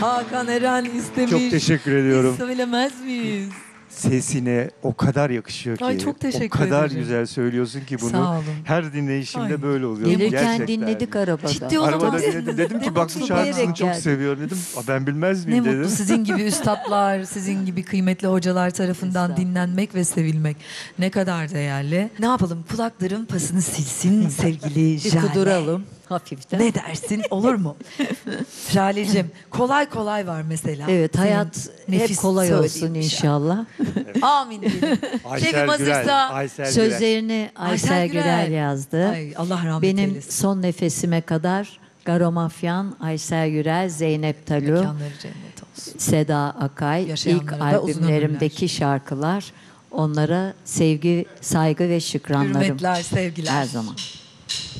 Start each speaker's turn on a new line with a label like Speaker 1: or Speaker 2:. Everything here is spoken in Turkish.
Speaker 1: Hakan Eren istemiş.
Speaker 2: Çok teşekkür ediyorum.
Speaker 1: Biz söylemez miyiz?
Speaker 2: Sesine o kadar yakışıyor ki.
Speaker 1: Ay, çok teşekkür
Speaker 2: O kadar
Speaker 1: ederim.
Speaker 2: güzel söylüyorsun ki bunu.
Speaker 1: Sağ olun.
Speaker 2: Her dinleyişimde
Speaker 1: Ay.
Speaker 2: böyle oluyor.
Speaker 3: Gelirken
Speaker 2: Gerçekten.
Speaker 3: dinledik arabada.
Speaker 1: Ciddi
Speaker 2: Arabada
Speaker 1: olamaz.
Speaker 2: dedim ki bak bu
Speaker 1: mutlu
Speaker 2: şarkısını
Speaker 3: bana.
Speaker 2: çok seviyorum dedim. Ben bilmez
Speaker 1: Ne
Speaker 2: miyim
Speaker 1: mutlu
Speaker 2: dedim.
Speaker 1: sizin gibi üstadlar, sizin gibi kıymetli hocalar tarafından
Speaker 3: Estağfurullah.
Speaker 1: dinlenmek ve sevilmek. Ne kadar değerli. Ne yapalım? Kulakların pasını silsin sevgili
Speaker 3: Bir
Speaker 1: Jale.
Speaker 3: kuduralım hafiften.
Speaker 1: Ne dersin? Olur mu? Jale'cim kolay kolay var mesela.
Speaker 3: Evet,
Speaker 1: Senin
Speaker 3: hayat hep
Speaker 1: nefis
Speaker 3: kolay olsun
Speaker 1: söylediğin bir şey.
Speaker 3: inşallah.
Speaker 1: Amin diyelim.
Speaker 2: Aysel
Speaker 1: Şefim
Speaker 2: Gürel.
Speaker 1: hazırsa.
Speaker 2: Aysel Gürel.
Speaker 3: Sözlerini Aysel Gürel yazdı.
Speaker 1: Ay, Allah rahmet
Speaker 3: Benim
Speaker 1: eylesin.
Speaker 3: son nefesime kadar Garo Mafyan, Aysel Gürel, Zeynep Talu,
Speaker 1: Mekanları cennet olsun.
Speaker 3: Seda Akay,
Speaker 1: Yaşayanlara
Speaker 3: ilk
Speaker 1: da uzun
Speaker 3: albümlerimdeki şarkılar. Onlara sevgi, saygı ve şükranlarım.
Speaker 1: Hürmetler, sevgiler.
Speaker 3: Her zaman.